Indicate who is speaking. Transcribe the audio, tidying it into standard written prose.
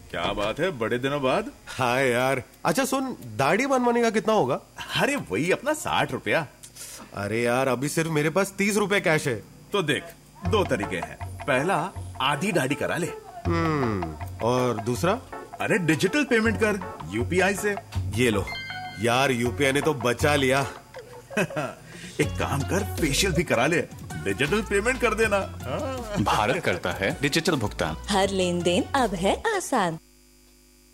Speaker 1: क्या बात है, बड़े दिनों बाद।
Speaker 2: हाँ यार। अच्छा सुन, दाढ़ी बनवाने का कितना होगा?
Speaker 1: अरे वही अपना 60 रुपया।
Speaker 2: अरे यार, अभी सिर्फ मेरे पास 30 रुपए कैश है।
Speaker 1: तो देख, दो तरीके हैं। पहला, आधी दाढ़ी करा ले।
Speaker 2: और दूसरा?
Speaker 1: अरे डिजिटल पेमेंट कर यूपीआई से।
Speaker 2: ये लो यार, यूपीआई ने तो बचा लिया।
Speaker 1: एक काम कर, फेशियल भी करा ले, डिजिटल पेमेंट कर देना।
Speaker 3: भारत करता है डिजिटल भुगतान।
Speaker 4: हर लेन देन अब है आसान।